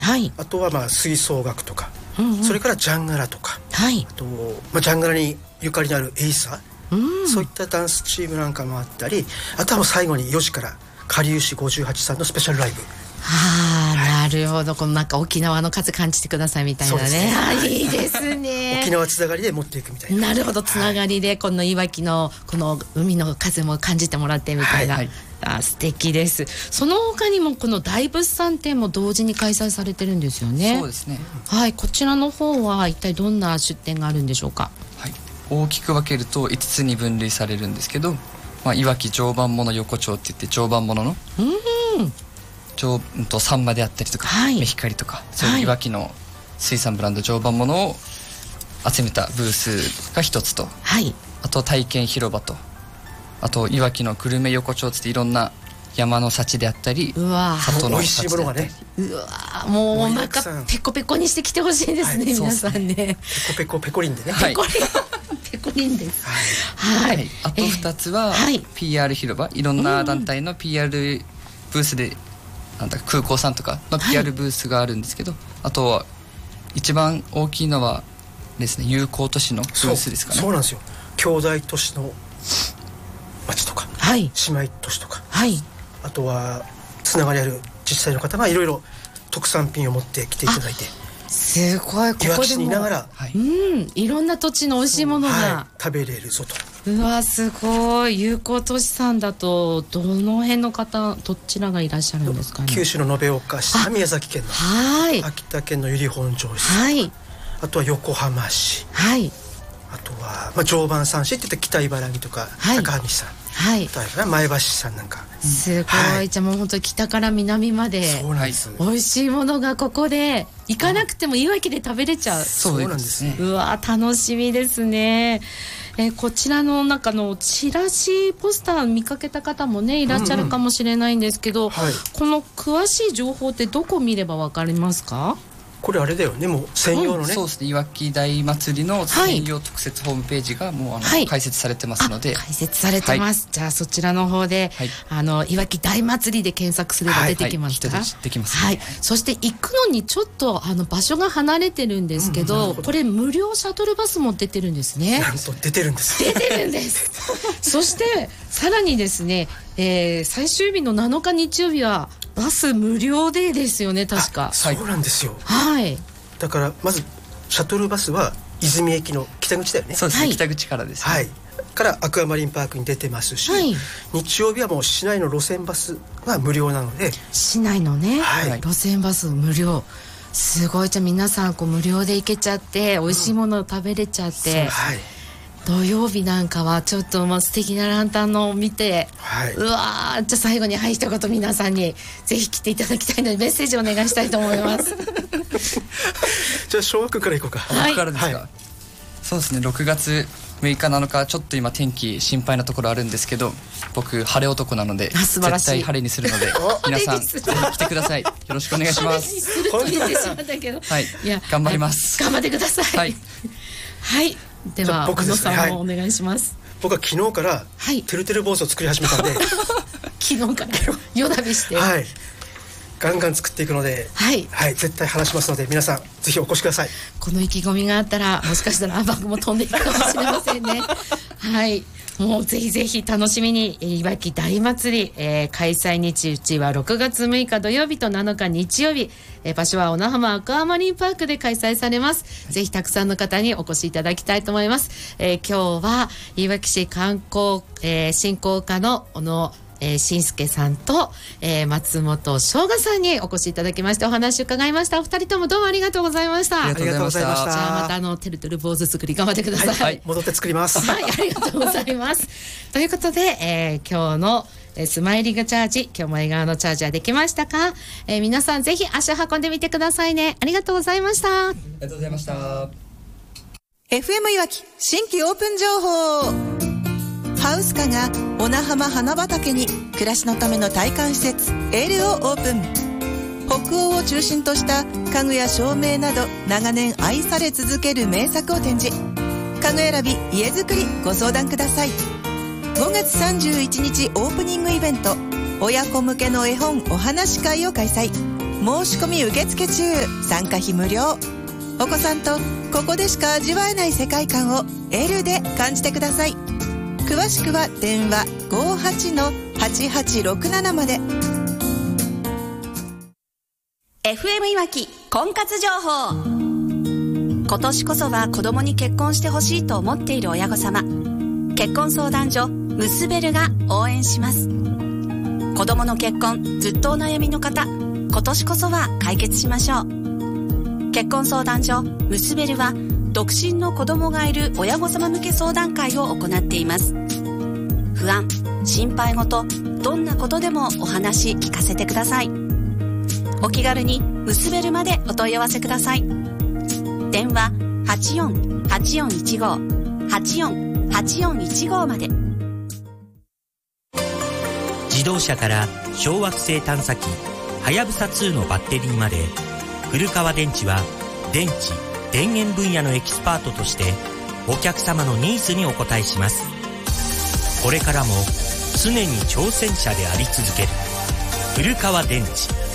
はい、 あとは吹奏楽とか、それからジャンガラとか、 はい、 あと、ジャンガラにゆかりのあるエイサー、そういったダンスチームなんかもあったり、あとはもう最後に4時からかりゆし58さんのスペシャルライブ。 なるほど。このなんか沖縄の風感じてくださいみたいなね。いいですね。 沖縄つながりで持っていくみたいな。 なるほど、つながりでこのいわきのこの海の風も感じてもらってみたいな、素敵です。その他にもこの大物産展も同時に開催されてるんですよね。 そうですね。 はい、こちらの方は一体どんな出展があるんでしょうか。 はい、大きく分けると5つに分類されるんですけど、いわき常磐もの横丁って言って常磐もののサンマであったりとか、メヒカリとか、そういういわきの水産ブランド常磐ものを集めたブースが一つと、あと体験広場と、あといわきの久留米横丁っていろんな山の幸であったり、里の幸であったり、 もうお腹ペコペコにしてきてほしいですね、皆さんね。ペコペコペコリンでね。 ペコリンです。 あと2つは PR 広場、いろんな団体の PR ブースで、空港さんとかの PR ブースがあるんですけど、あとは一番大きいのはですね、友好都市のブースですかね。 そうなんですよ。兄弟都市の町とか、姉妹都市とか、あとはつながりある自治体の方がいろいろ特産品を持ってきていただいて、 すごい、ここでもいながら、 いろんな土地の美味しいものが、 食べれるぞと。 すごい。友好都市さんだとどの辺の方、どちらがいらっしゃるんですかね。 九州の延岡市、宮崎県の、秋田県の由利本荘市、あとは横浜市、あとは、常磐産市って言って北茨城とか、高萩さん、あとは前橋市さんなんか、 すごい。じゃあもう本当に北から南まで美味しいものがここで行かなくてもいわきで食べれちゃう。 そうなんですね。 楽しみですね。こちらの中のチラシポスター見かけた方もねいらっしゃるかもしれないんですけど、この詳しい情報ってどこ見ればわかりますか？ これあれだよね、もう専用のね、 そうですね、いわき大祭りの専用特設ホームページがもう開設されてますので、 開設されてます。じゃあそちらの方で、いわき大祭りで検索すれば出てきますか？ できます。 そして行くのにちょっと場所が離れてるんですけど、これ無料シャトルバスも出てるんですね。 なんと出てるんです。 出てるんです。そしてさらにですね、最終日の7日日曜日はバス無料でですよね、確か。 そうなんですよ。だからまずシャトルバスは泉駅の北口だよね。 そうですね、北口からですね。 からアクアマリンパークに出てますし、日曜日はもう市内の路線バスは無料なので、 市内のね、路線バス無料。すごい。じゃあ皆さん無料で行けちゃって美味しいものを食べれちゃって、土曜日なんかはちょっと素敵なランタンのを見て、じゃあ最後に一言皆さんにぜひ来ていただきたいのでメッセージをお願いしたいと思いますじゃあ小学から行こうか。 僕からですか。そうですね、6月6日7日ちょっと今天気心配なところあるんですけど、僕晴れ男なので絶対晴れにするので皆さんぜひ来てください。よろしくお願いします。 晴れにすると言ってしまったけど、 いや頑張ります。 頑張ってください。では小野さんもお願いします。 僕は昨日からてるてる坊主を作り始めたんで昨日から夜なべしてガンガン作っていくので、絶対話しますので皆さんぜひお越しください。 この意気込みがあったらもしかしたら番組も飛んでいくかもしれませんねもうぜひぜひ楽しみに、いわき大祭り、開催日は6月6日土曜日と7日日曜日、場所は小名浜アクアマリンパークで開催されます。ぜひたくさんの方にお越しいただきたいと思います。今日はいわき市観光、振興課の小野新介さんと、松本翔雅さんにお越しいただきましてお話を伺いました。お二人ともどうもありがとうございました。 ありがとうございました。 じゃあまたてるてる坊主作り頑張ってください。 戻って作ります。 ありがとうございますということで、今日のスマイリングチャージ、今日も笑顔のチャージはできましたか？皆さんぜひ足を運んでみてくださいね。ありがとうございました。 ありがとうございました。 FM いわき新規オープン情報。ハウスカが小名浜花畑に暮らしのための体感施設エールをオープン。北欧を中心とした家具や照明など長年愛され続ける名作を展示。家具選び、家づくりご相談ください。5月31日オープニングイベント、親子向けの絵本お話会を開催。 申し込み受付中。参加費無料。お子さんとここでしか味わえない世界観を L で感じてください。詳しくは電話 58-8867 まで。 FM いわき婚活情報。今年こそは子供に結婚してほしいと思っている親御様、結婚相談所むすべるが応援します。子供の結婚ずっとお悩みの方、今年こそは解決しましょう。結婚相談所むすべるは独身の子供がいる親御様向け相談会を行っています。不安、心配事、どんなことでもお話聞かせてください。お気軽にむすべるまでお問い合わせください。電話 84-8415 84-8415 まで。 自動車から小惑星探査機はやぶさ2のバッテリーまで、古川電池は電池・電源分野のエキスパートとしてお客様のニーズにお応えします。これからも常に挑戦者であり続ける古川電池。